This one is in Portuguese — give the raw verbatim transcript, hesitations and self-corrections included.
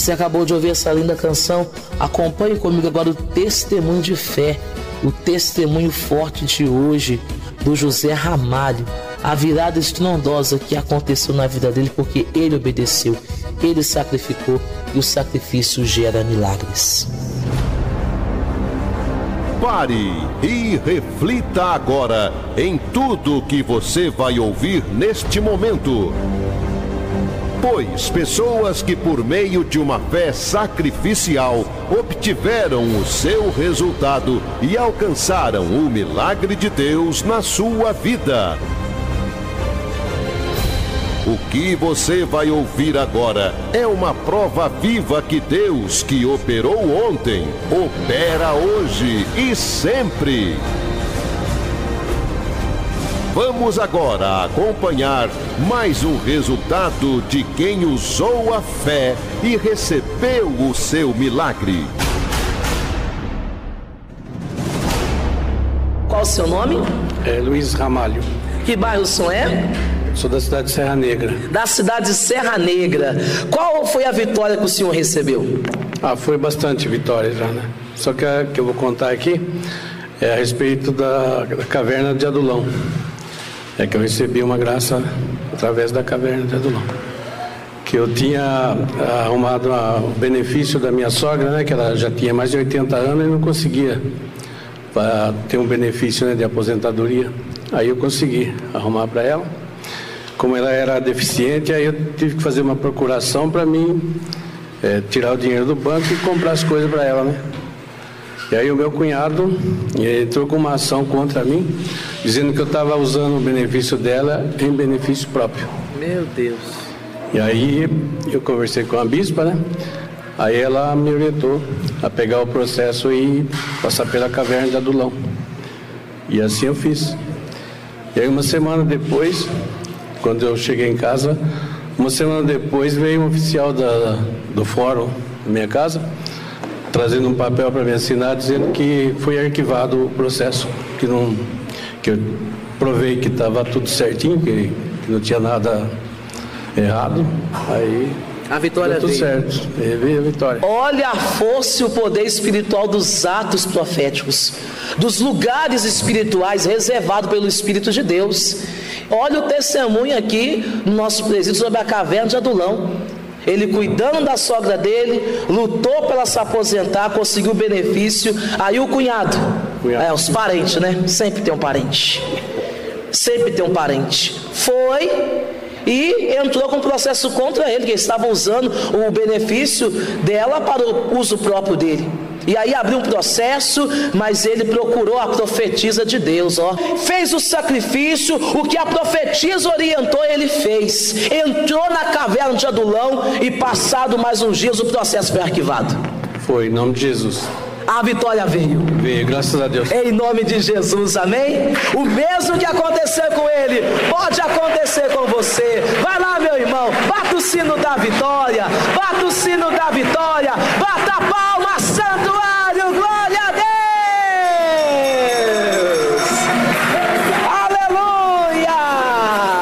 Você acabou de ouvir essa linda canção. Acompanhe comigo agora o testemunho de fé, o testemunho forte de hoje do José Ramalho, a virada estrondosa que aconteceu na vida dele porque ele obedeceu, ele sacrificou e o sacrifício gera milagres. Pare e reflita agora em tudo que você vai ouvir neste momento. Pois pessoas que por meio de uma fé sacrificial obtiveram o seu resultado e alcançaram o milagre de Deus na sua vida. O que você vai ouvir agora é uma prova viva que Deus, que operou ontem, opera hoje e sempre. Vamos agora acompanhar mais um resultado de quem usou a fé e recebeu o seu milagre. Qual o seu nome? É Luiz Ramalho. Que bairro o senhor é? Sou da cidade de Serra Negra. Da cidade de Serra Negra. Qual foi a vitória que o senhor recebeu? Ah, foi bastante vitória já, né? Só que a que eu vou contar aqui é a respeito da, da caverna de Adulão. É que eu recebi uma graça através da caverna de Adulão. Que eu tinha arrumado a, o benefício da minha sogra, né? Que ela já tinha mais de oitenta anos e não conseguia pra, ter um benefício, né, de aposentadoria. Aí eu consegui arrumar para ela. Como ela era deficiente, aí eu tive que fazer uma procuração para mim é, tirar o dinheiro do banco e comprar as coisas para ela, né? E aí o meu cunhado entrou com uma ação contra mim, dizendo que eu estava usando o benefício dela em benefício próprio. Meu Deus. E aí eu conversei com a bispa, né? Aí ela me orientou a pegar o processo e passar pela caverna de Adulão. E assim eu fiz. E aí uma semana depois, quando eu cheguei em casa, uma semana depois veio um oficial da, do fórum da minha casa, trazendo um papel para me assinar, dizendo que foi arquivado o processo, que, não, que eu provei que estava tudo certinho, que, que não tinha nada errado. Aí a vitória deu tudo veio. certo, veio a vitória. Olha a força e o poder espiritual dos atos proféticos, dos lugares espirituais reservados pelo Espírito de Deus. Olha o testemunho aqui no nosso presídio sobre a caverna de Adulão. Ele cuidando da sogra dele, lutou para ela se aposentar, conseguiu o benefício. Aí o cunhado, cunhado. É, os parentes, né? Sempre tem um parente. Sempre tem um parente. Foi e entrou com processo contra ele, que estava usando o benefício dela para o uso próprio dele. E aí abriu um processo, mas ele procurou a profetisa de Deus, ó. Fez o sacrifício, o que a profetisa orientou, ele fez. Entrou na caverna de Adulão e passado mais uns dias o processo foi arquivado. Foi, em nome de Jesus. A vitória veio. Veio, graças a Deus. Em nome de Jesus, amém? O mesmo que aconteceu com ele, pode acontecer com você. Vai lá, meu irmão, bata o sino da vitória, bata o sino da vitória, bata a palma, santuário, glória a Deus.